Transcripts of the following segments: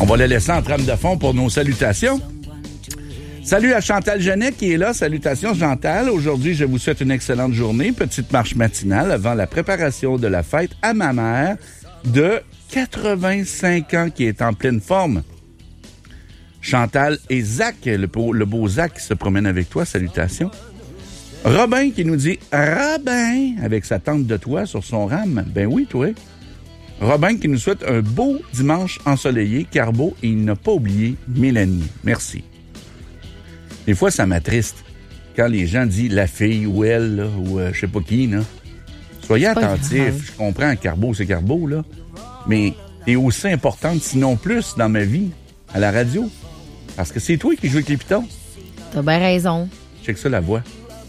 On va le laisser en trame de fond pour nos salutations. Salut à Chantal Genet qui est là. Salutations Chantal. Aujourd'hui, je vous souhaite une excellente journée. Petite marche matinale avant la préparation de la fête à ma mère de 85 ans qui est en pleine forme. Chantal et Zach, le beau Zach qui se promène avec toi. Salutations. Robin qui nous dit « Robin » avec sa tente de toit sur son rame. Ben oui, toi. Robin qui nous souhaite un beau dimanche ensoleillé, Carbo, et il n'a pas oublié Mélanie. Merci. Des fois, ça m'attriste quand les gens disent la fille ou elle, là, ou je sais pas qui, là. Soyez attentifs. Je comprends, Carbo, c'est Carbo, là. Mais t'es aussi importante, sinon plus, dans ma vie, à la radio. Parce que c'est toi qui joues avec les pitons. T'as bien raison. Check ça, la voix.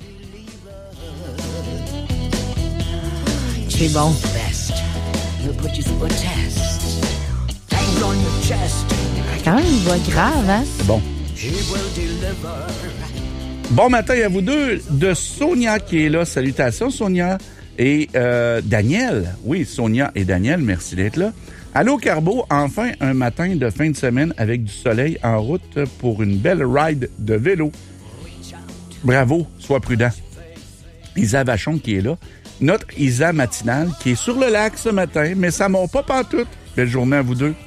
C'est bon. Quand même une voix grave, hein? C'est bon. Bon matin à vous deux, de Sonia qui est là. Salutations, Sonia. Et Daniel. Oui, Sonia et Daniel, merci d'être là. Allô, Carbo, enfin un matin de fin de semaine avec du soleil en route pour une belle ride de vélo. Bravo, sois prudent. Isa Vachon qui est là. Notre Isa matinale qui est sur le lac ce matin, mais ça monte pas pantoute. Belle journée à vous deux.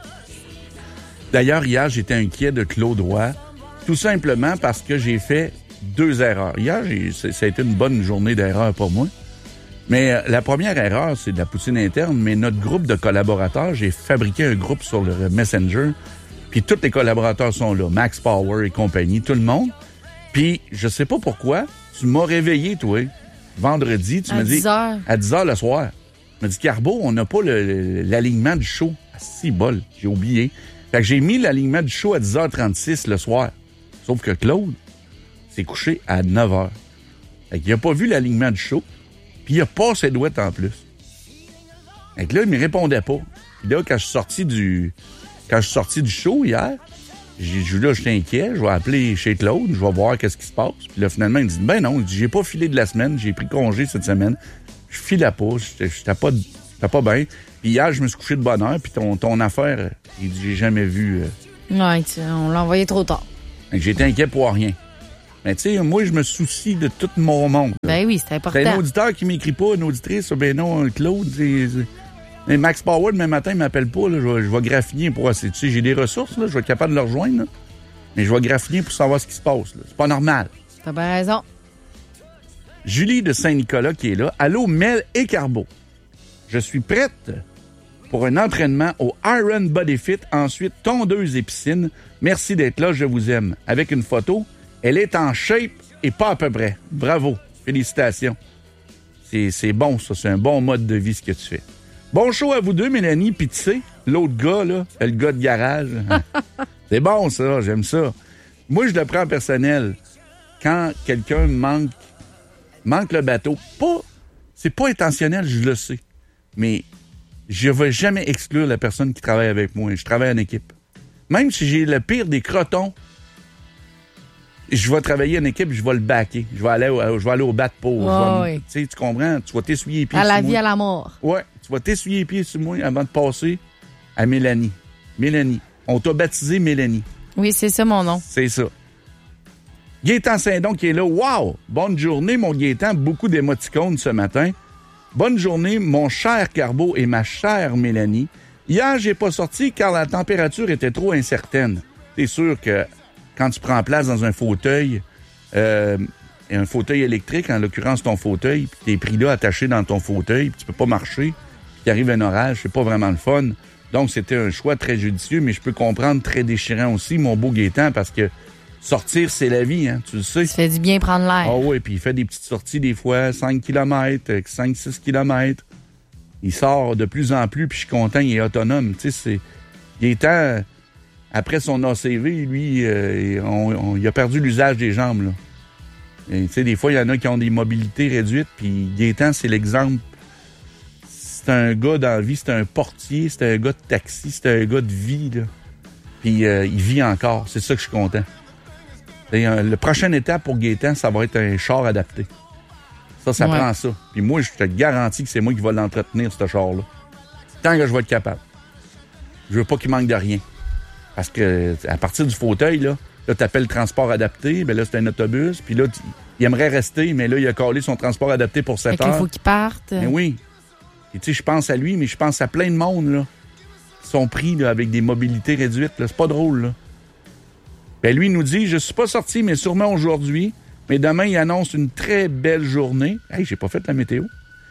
D'ailleurs, hier, j'étais inquiet de Claude Roy, tout simplement parce que j'ai fait 2 erreurs. Hier, ça a été une bonne journée d'erreurs pour moi. Mais la première erreur, c'est de la poutine interne, mais notre groupe de collaborateurs, j'ai fabriqué un groupe sur le Messenger, puis tous les collaborateurs sont là, Max Power et compagnie, tout le monde. Puis, je sais pas pourquoi, tu m'as réveillé, toi, vendredi, tu m'as dit... 10h. À 10h le soir. Tu m'as dit, Carbo, on n'a pas l'alignement du show. Ah, si bol, j'ai oublié. Fait que j'ai mis l'alignement du show à 10h36 le soir. Sauf que Claude s'est couché à 9h. Fait qu'il n'a pas vu l'alignement du show, puis il a pas ses doigts en plus. Fait que là, il me répondait pas. Puis là, quand je suis sorti du show hier, j'étais inquiet, je vais appeler chez Claude, je vais voir qu'est-ce qui se passe. Puis là, finalement, il me dit, ben non, il dit, j'ai pas filé de la semaine, j'ai pris congé cette semaine. Je filais pas, j'étais pas bien. Puis hier, je me suis couché de bonne heure, puis ton affaire, il dit, j'ai jamais vu. Ouais, on l'a envoyé trop tard. J'étais inquiet pour rien. Mais tu sais, moi, je me soucie de tout mon monde. Là. Ben oui, c'est important. C'est un auditeur qui m'écrit pas, une auditrice, ben non, Claude, mais Max Power, demain matin, il m'appelle pas, là, je vais graffiner pour... Tu sais, j'ai des ressources, là, je vais être capable de le rejoindre, là, mais je vais graffiner pour savoir ce qui se passe. Là. C'est pas normal. T'as bien raison. Julie de Saint-Nicolas qui est là. Allô, Mel et Carbo. Je suis prête pour un entraînement au Iron Body Fit, ensuite tondeuse et piscine. Merci d'être là, je vous aime. Avec une photo, elle est en shape et pas à peu près. Bravo, félicitations. C'est bon, ça, c'est un bon mode de vie ce que tu fais. Bon show à vous deux, Mélanie, puis tu sais, l'autre gars, là, le gars de garage. C'est bon, ça, j'aime ça. Moi, je le prends personnel. Quand quelqu'un manque le bateau, c'est pas intentionnel, je le sais, mais je vais jamais exclure la personne qui travaille avec moi. Je travaille en équipe. Même si j'ai le pire des crotons, je vais travailler en équipe, je vais le backer. Je vais aller au bat pour. Oui. Tu comprends? Tu vas t'essuyer les pieds. À la vie, à la mort. Oui, tu vas t'essuyer les pieds sur moi avant de passer à Mélanie. Mélanie. On t'a baptisé Mélanie. Oui, c'est ça mon nom. C'est ça. Gaétan Saint-Don qui est là. Wow! Bonne journée, mon Gaétan. Beaucoup d'émoticônes ce matin. Bonne journée, mon cher Carbo et ma chère Mélanie. Hier, j'ai pas sorti car la température était trop incertaine. C'est sûr que quand tu prends place dans un fauteuil électrique, en l'occurrence ton fauteuil, puis t'es pris là attaché dans ton fauteuil, puis tu peux pas marcher, puis qu'il arrive un orage, c'est pas vraiment le fun. Donc, c'était un choix très judicieux, mais je peux comprendre très déchirant aussi, mon beau Gaétan, parce que sortir, c'est la vie, hein, tu le sais. Ça fait du bien prendre l'air. Ah oui, puis il fait des petites sorties des fois, 5 km, 5-6 km. Il sort de plus en plus, puis je suis content, il est autonome. Tu sais, Gaétan, après son ACV, lui, il a perdu l'usage des jambes, là. Tu sais, des fois, il y en a qui ont des mobilités réduites, puis Gaétan, c'est l'exemple. C'est un gars dans la vie, c'est un portier, c'est un gars de taxi, c'est un gars de vie, là. Puis il vit encore, c'est ça que je suis content. Le prochaine étape pour Gaétan, ça va être un char adapté. Ça ouais. Prend ça. Puis moi, je te garantis que c'est moi qui vais l'entretenir, ce char-là. Tant que je vais être capable. Je veux pas qu'il manque de rien. Parce que à partir du fauteuil, là t'appelles transport adapté, ben là, c'est un autobus. Puis là, il aimerait rester, mais là, il a collé son transport adapté pour 7 heures. Il faut qu'il parte. Ben oui. Et tu sais, je pense à lui, mais je pense à plein de monde, là. Ils sont pris, là, avec des mobilités réduites, là. C'est pas drôle, là. Ben lui, il nous dit, je suis pas sorti, mais sûrement aujourd'hui. Mais demain, il annonce une très belle journée. Hey, j'ai pas fait la météo.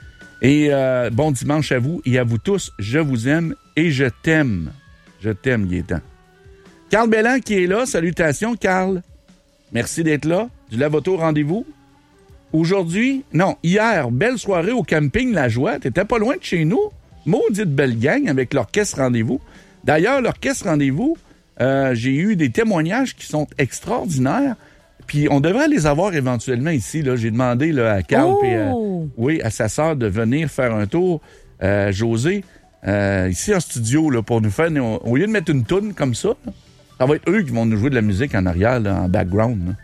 Et bon dimanche à vous et à vous tous. Je vous aime et je t'aime. Je t'aime, Gaétan. Carl Belland qui est là. Salutations, Carl. Merci d'être là. Du Lavoto rendez-vous. Aujourd'hui, non, hier, belle soirée au camping La Joie. T'étais pas loin de chez nous. Maudite belle gang avec l'Orchestre Rendez-vous. D'ailleurs, l'Orchestre Rendez-vous, j'ai eu des témoignages qui sont extraordinaires. Puis on devrait les avoir éventuellement ici. Là. J'ai demandé là, à Carl et à sa sœur de venir faire un tour. José, ici en studio là, pour nous faire... Au lieu de mettre une toune comme ça, là, ça va être eux qui vont nous jouer de la musique en arrière, là, en background.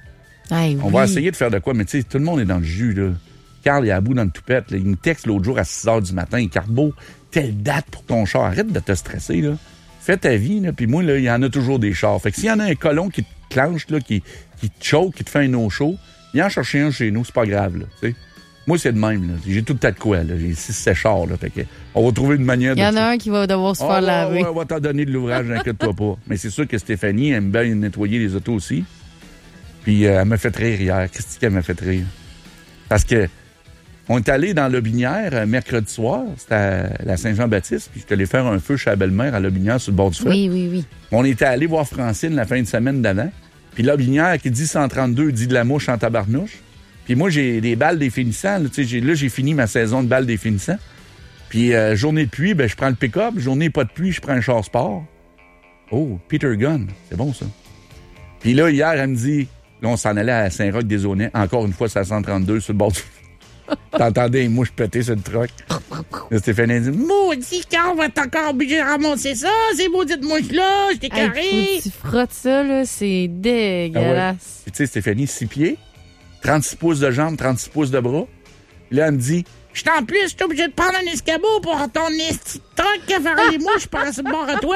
On va essayer de faire de quoi, mais tu sais, tout le monde est dans le jus. Là. Carl est à bout dans le toupette. Là. Il me texte l'autre jour à 6 h du matin. Carbo, telle date pour ton char. Arrête de te stresser. Là. Fais ta vie. Puis moi, là, il y en a toujours des chars. Fait que s'il y en a un colon qui te clenche, là, qui te choke, qui te fait un no-show, viens en chercher un chez nous. C'est pas grave. Là, t'sais. Moi, c'est de même. Là. J'ai tout le tas de quoi. Là. J'ai 6 chars. Là. Fait que on va trouver une manière de... Il y en a un qui va devoir se faire laver. Ouais, on va t'en donner de l'ouvrage, n'inquiète-toi pas. Mais c'est sûr que Stéphanie aime bien nettoyer les autos aussi. Puis elle m'a fait rire hier. Qu'est-ce qu'elle m'a fait rire? Parce que on est allé dans Lobinière mercredi soir. C'était à la Saint-Jean-Baptiste. Puis je suis allé faire un feu chez la belle-mère à Lobinière sur le bord du fleuve. Oui. On était allé voir Francine la fin de semaine d'avant. Puis Lobinière qui dit 132 dit de la mouche en tabarnouche. Puis moi, j'ai des balles définissants. Là, j'ai fini ma saison de balles définissants. Puis journée de pluie, ben je prends le pick-up. Journée pas de pluie, je prends un char sport. Oh, Peter Gunn. C'est bon, ça. Puis là, hier, elle me dit... Là, on s'en allait à Saint-Roch-des-Aunais. Encore une fois, c'est à 132 sur le bord du... T'entendais les mouches péter sur le truck. Là, Stéphanie dit, maudit, quand on va être encore obligé de ramasser ça, ces maudites mouches-là, je t'ai carré. Tu frottes ça, là, c'est dégueulasse. Tu sais, Stéphanie, 6 pieds, 36 pouces de jambes, 36 pouces de bras. Là, elle me dit, je t'en plus, je suis obligé de prendre un escabeau pour ton esti de truck qui ferait les mouches par ce bord à toi.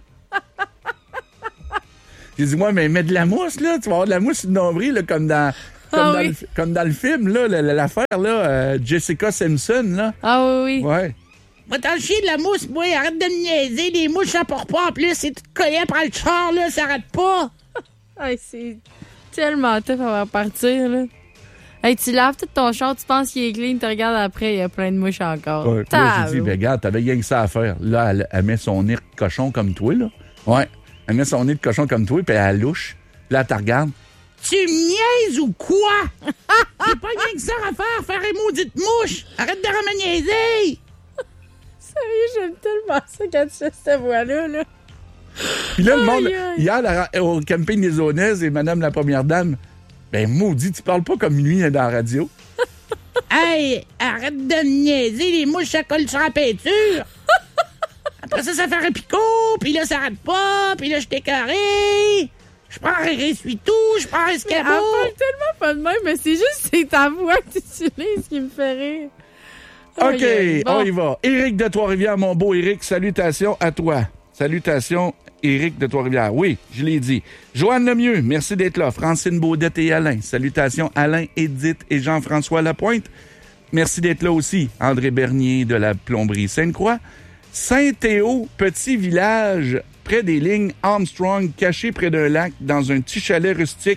J'ai dit, moi, mais mets de la mousse, là. Tu vas avoir de la mousse sur le nombril, là, comme dans le film, là, l'affaire, là, Jessica Simpson, là. Ah oui. Ouais. Va t'en chier de la mousse, moi. Arrête de me niaiser. Les mouches, ça porte pas. En plus, c'est tout collé après le char, là. Ça arrête pas. Hey, c'est tellement tough à partir, là. Hey, tu laves tout ton char, tu penses qu'il est clean, tu regardes après, il y a plein de mouches encore. Ouais. Là, j'ai dit, ben, regarde, t'avais rien que ça à faire. Là, elle met son nez de cochon comme toi, là. Ouais. Elle met son nez de cochon comme toi, puis elle louche. Là, tu regardes. Tu me niaises ou quoi? J'ai pas rien que ça à faire les maudites mouches. Arrête de me niaiser. Sérieux, j'aime tellement ça quand tu fais cette voix-là, là. Puis là, le monde, hier, au camping des Aunaises et Madame la Première Dame, ben, maudit, tu parles pas comme lui dans la radio. Hey, arrête de me niaiser. Les mouches, ça colle sur la peinture. Après ça fait un picot, puis là, ça arrête pas, puis là, je t'ai carré. Je prends un essuie-tout, je prends un escabeau. Elle parle tellement pas de même, mais c'est juste c'est ta voix que tu utilises qui me fait rire. OK, on y va. Éric de Trois-Rivières, mon beau Éric, salutations à toi. Salutations, Éric de Trois-Rivières. Oui, je l'ai dit. Joanne Lemieux, merci d'être là. Francine Baudette et Alain. Salutations, Alain, Edith et Jean-François Lapointe. Merci d'être là aussi. André Bernier de la Plomberie Sainte-Croix. Saint-Théo, petit village près des lignes Armstrong, caché près d'un lac dans un petit chalet rustique.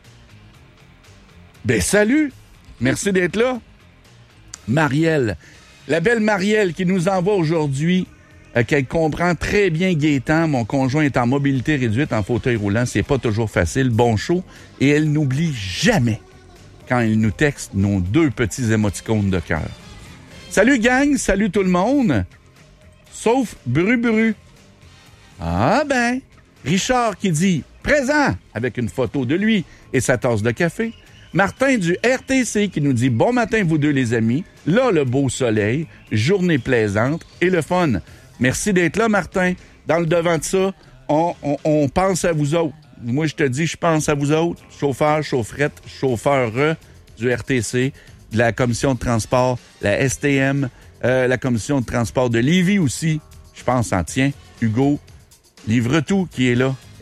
Ben salut! Merci d'être là. Marielle, la belle Marielle qui nous envoie aujourd'hui qu'elle comprend très bien Gaétan. Mon conjoint est en mobilité réduite, en fauteuil roulant. C'est pas toujours facile. Bon show. Et elle n'oublie jamais quand il nous texte nos 2 petits émoticônes de cœur. Salut gang, salut tout le monde. Sauf Bru. Ah ben, Richard qui dit « Présent » avec une photo de lui et sa tasse de café. Martin du RTC qui nous dit « Bon matin vous deux les amis. Là le beau soleil, journée plaisante et le fun. » Merci d'être là Martin. Dans le devant de ça, on pense à vous autres. Moi je te dis je pense à vous autres. Chauffeur, chaufferette, chauffeur du RTC, de la commission de transport, la STM, la commission de transport de Lévis aussi, je pense en tient, Hugo, Livre-tout qui est là.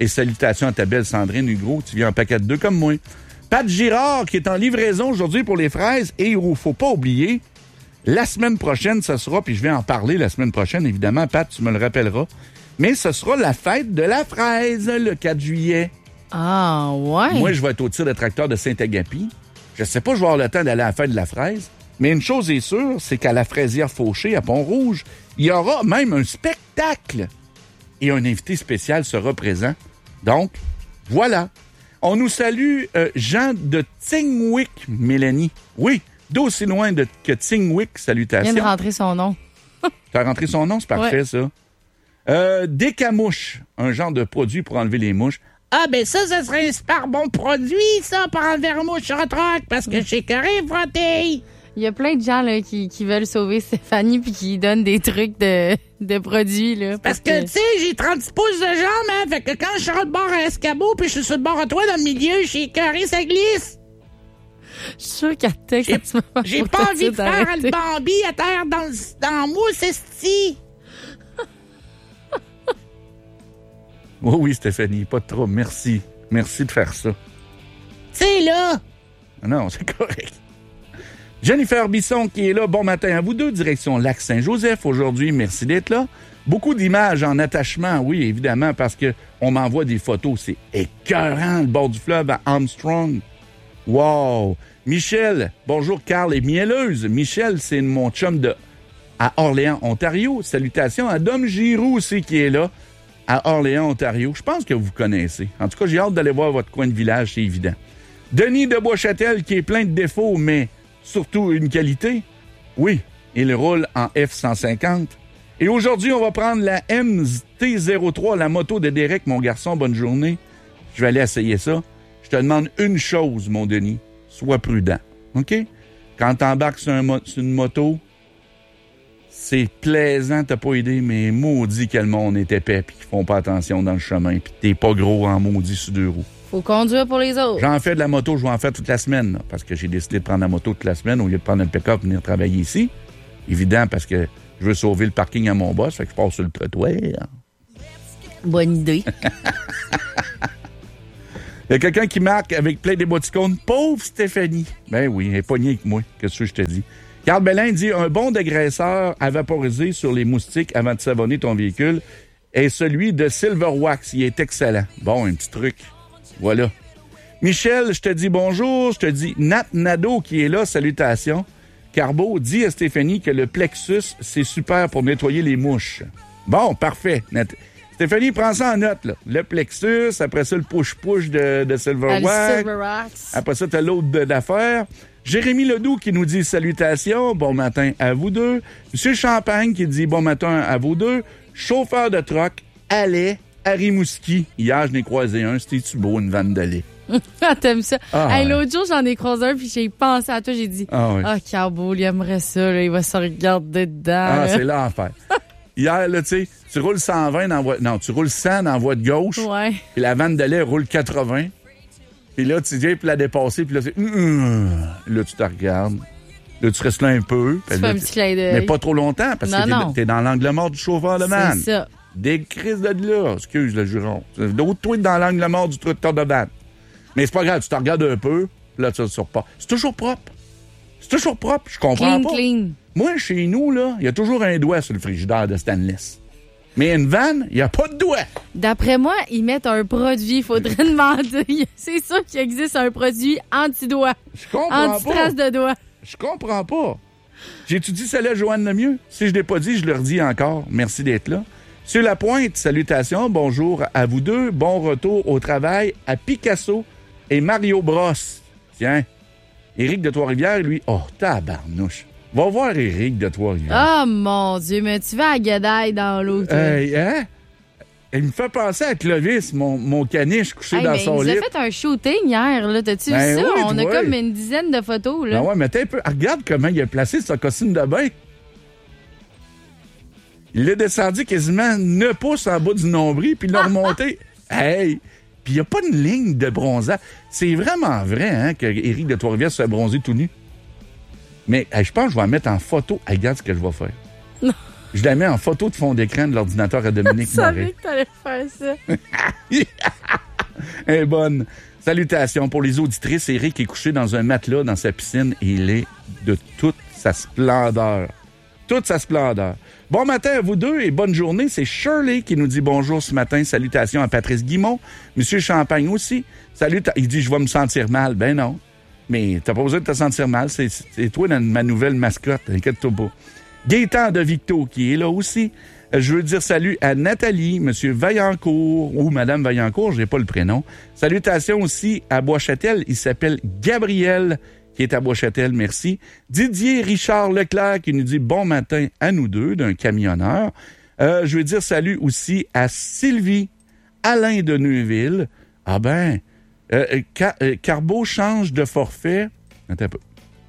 Et salutations à ta belle Sandrine Hugo, tu viens en paquet de 2 comme moi. Pat Girard, qui est en livraison aujourd'hui pour les fraises. Et il faut pas oublier, la semaine prochaine, ça sera, puis je vais en parler la semaine prochaine, évidemment, Pat, tu me le rappelleras, mais ce sera la fête de la fraise, le 4 juillet. Ah, ouais? Moi, je vais être au tir de tracteur de Saint-Agapi. Je sais pas, je vais avoir le temps d'aller à la fête de la fraise, mais une chose est sûre, c'est qu'à la fraisière Fauché, à Pont-Rouge, il y aura même un spectacle. Et un invité spécial sera présent. Donc, voilà. On nous salue Jean de Tingwick, Mélanie. Oui, d'aussi loin que Tingwick, salutations. Il vient de rentrer son nom. T'as rentré son nom, c'est parfait, ça. Décamouche, un genre de produit pour enlever les mouches. Ah, ben ça serait un super bon produit, ça, pour enlever un mouche sur troc, parce que chez Corée, frotter. Il y a plein de gens là, qui veulent sauver Stéphanie puis qui donnent des trucs de produits. Là, parce que, tu sais, j'ai 30 pouces de jambes, hein, fait que quand je suis sur le bord à escabeau puis je suis sur le bord à toi dans le milieu, chez Corée, ça glisse. Je suis sûre qu'à texte, j'ai pas envie de faire le Bambi à terre dans la mousse, esti. Oui, Stéphanie, pas de trouble. Merci. Merci de faire ça. Tu sais, là. Non, c'est correct. Jennifer Bisson qui est là. Bon matin à vous deux. Direction Lac-Saint-Joseph aujourd'hui. Merci d'être là. Beaucoup d'images en attachement, oui, évidemment, parce que on m'envoie des photos. C'est écœurant, le bord du fleuve à Armstrong. Wow! Michel, bonjour, Carl et mielleuse. Michel, c'est mon chum à Orléans, Ontario. Salutations à Dom Giroux aussi qui est là, à Orléans, Ontario. Je pense que vous connaissez. En tout cas, j'ai hâte d'aller voir votre coin de village, c'est évident. Denis de Bois-Châtel qui est plein de défauts, mais surtout une qualité. Oui, il roule en F-150. Et aujourd'hui, on va prendre la MT-03, la moto de Derek, mon garçon. Bonne journée. Je vais aller essayer ça. Je te demande une chose, mon Denis. Sois prudent. OK? Quand t'embarques sur une moto, c'est plaisant, t'as pas idée, mais maudit que le monde est épais pis qu'ils font pas attention dans le chemin pis t'es pas gros en maudit sur 2 roues. Faut conduire pour les autres. J'en fais de la moto, je vais en faire toute la semaine, là, parce que j'ai décidé de prendre la moto toute la semaine au lieu de prendre le pick-up et venir travailler ici. Évident, parce que je veux sauver le parking à mon boss, fait que je passe sur le trottoir. Bonne idée. Il y a quelqu'un qui marque avec plein d'émoticônes. Pauvre Stéphanie. Ben oui, elle est pognée avec moi. Qu'est-ce que je te dis? Carl Bellin dit un bon dégraisseur à vaporiser sur les moustiques avant de savonner ton véhicule est celui de Silver Wax. Il est excellent. Bon, un petit truc. Voilà. Michel, je te dis bonjour. Je te dis Nat Nadeau qui est là. Salutations. Carbo, dis à Stéphanie que le plexus, c'est super pour nettoyer les mouches. Bon, parfait. Stéphanie, prends ça en note, là. Le plexus, après ça, le push-push de Silver Wax. Silver Wax. Après ça, t'as l'autre d'affaires. Jérémy Ledoux qui nous dit salutations, bon matin à vous deux. Monsieur Champagne qui dit bon matin à vous deux. Chauffeur de troc, allait à Rimouski. Hier, je n'ai croisé un. C'était-tu beau, une vanne de lait? Ah, t'aimes ça? Ah, hey, ouais. L'autre jour, j'en ai croisé un, puis j'ai pensé à toi, j'ai dit, Carbo, il aimerait ça, là, il va se regarder dedans. Ah, c'est l'enfer. Hier, là, tu sais, tu roules 120 dans voie... Non, tu roules 100 dans la voie de gauche. Ouais. Puis la vanne de lait roule 80. Puis là, tu viens pour la dépasser, puis là, c'est... Là, tu te regardes. Là, tu restes là un peu. Tu fais un petit clin d'œil. Mais pas trop longtemps, parce que t'es dans l'angle mort du chauffeur de vanne. C'est ça. Des crises de là. Excuse le juron. D'autres tweets dans l'angle mort du tracteur de vanne. Mais c'est pas grave, tu te regardes un peu, là, tu sors pas. C'est toujours propre. C'est toujours propre, je comprends pas. Clean. Moi, chez nous, là, il y a toujours un doigt sur le frigidaire de Stainless. Mais une vanne, il n'y a pas de doigt. D'après moi, ils mettent un produit. Il faudrait demander. C'est sûr qu'il existe un produit anti-doigt. Je comprends pas. Anti-trace de doigt. Je comprends pas. J'ai-tu dit ça là, Joanne Lemieux? Si je l'ai pas dit, je le redis encore. Merci d'être là. Sur la pointe, salutations, bonjour à vous deux. Bon retour au travail à Picasso et Mario Bros. Tiens, Éric de Trois-Rivières, lui, oh, tabarnouche. Va voir Éric de Trois-Rivières. Oh mon Dieu, mais tu vas à Gadaille dans l'eau, toi. Hein? Il me fait penser à Clovis, mon caniche couché dans son lit. Il nous a fait un shooting hier, là. T'as-tu vu ça? Oui, on a comme une dizaine de photos, là. Ben ouais, mais t'es un peu. Regarde comment il a placé sa costume de bain. Il l'a descendu quasiment 9 pouces en bas du nombril, puis il l'a remonté. Hey! Puis il n'y a pas une ligne de bronzage. C'est vraiment vrai, hein, que Éric de Trois-Rivières se fait bronzer tout nu. Mais hey, je pense que je vais en mettre en photo. Hey, regarde ce que je vais faire. Je la mets en photo de fond d'écran de l'ordinateur à Dominique Je savais Moret. que t'allais faire ça. Elle est bonne. Salutations pour les auditrices. Éric est couché dans un matelas dans sa piscine et il est de toute sa splendeur. Toute sa splendeur. Bon matin à vous deux et bonne journée. C'est Shirley qui nous dit bonjour ce matin. Salutations à Patrice Guimont. Monsieur Champagne aussi. Salut. Il dit, je vais me sentir mal. Ben non. Mais t'as pas besoin de te sentir mal. C'est toi ma nouvelle mascotte. Inquiète-toi pas. Gaétan de Victo qui est là aussi. Je veux dire salut à Nathalie, Monsieur Vaillancourt ou Madame Vaillancourt, j'ai pas le prénom. Salutations aussi à Bois-Châtel. Il s'appelle Gabriel qui est à Bois-Châtel, merci. Didier Richard Leclerc qui nous dit bon matin à nous deux, d'un camionneur. Je veux dire salut aussi à Sylvie Alain de Neuville. Ah ben, Carbo change de forfait. Attends un peu.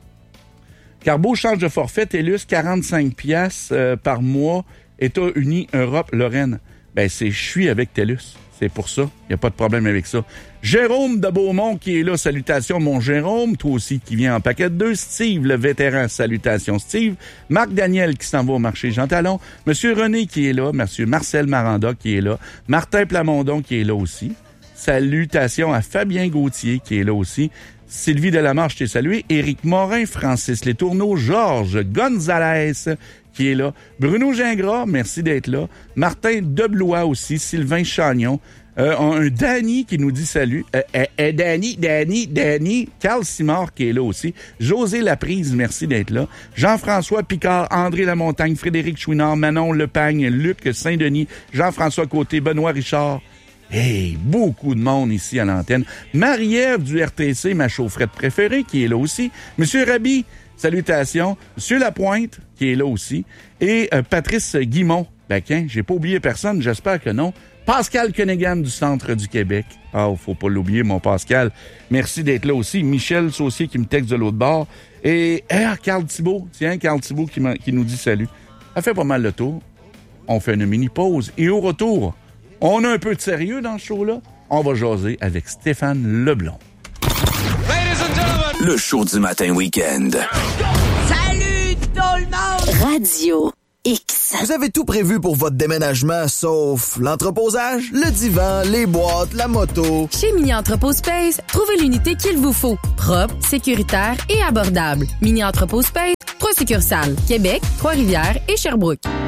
Carbo change de forfait, TELUS, 45 piastres par mois, États-Unis, Europe, Lorraine. Ben, je suis avec TELUS. C'est pour ça. Il n'y a pas de problème avec ça. Jérôme de Beaumont qui est là. Salutations, mon Jérôme. Toi aussi qui viens en paquet de 2. Steve, le vétéran. Salutations, Steve. Marc Daniel qui s'en va au marché Jean Talon. Monsieur René qui est là. Monsieur Marcel Maranda qui est là. Martin Plamondon qui est là aussi. Salutations à Fabien Gauthier qui est là aussi. Sylvie Delamarche, je t'ai salué. Éric Morin, Francis Letourneau, Georges Gonzalez qui est là. Bruno Gingras, merci d'être là. Martin Deblois aussi. Sylvain Chagnon. Un Danny qui nous dit salut. Danny. Carl Simard qui est là aussi. José Laprise, merci d'être là. Jean-François Picard, André Lamontagne, Frédéric Chouinard, Manon Lepagne, Luc Saint-Denis, Jean-François Côté, Benoît Richard. Hey, beaucoup de monde ici à l'antenne. Marie-Ève du RTC, ma chaufferette préférée, qui est là aussi. Monsieur Rabi, salutations. Monsieur Lapointe, qui est là aussi. Et Patrice Guimont. Ben, j'ai pas oublié personne, j'espère que non. Pascal Cunningham du centre du Québec. Ah, faut pas l'oublier, mon Pascal. Merci d'être là aussi. Michel Saucier qui me texte de l'autre bord. Et Carl Thibault. Tiens, Carl Thibault qui nous dit salut. Ça fait pas mal le tour. On fait une mini-pause. Et au retour, on a un peu de sérieux dans ce show-là. On va jaser avec Stéphane Leblond. Le show du matin week-end. Salut tout le monde! Radio X. Vous avez tout prévu pour votre déménagement, sauf l'entreposage, le divan, les boîtes, la moto. Chez Mini Entrepôt Space, trouvez l'unité qu'il vous faut. Propre, sécuritaire et abordable. Mini Entrepôt Space, 3 succursales. Québec, Trois-Rivières et Sherbrooke.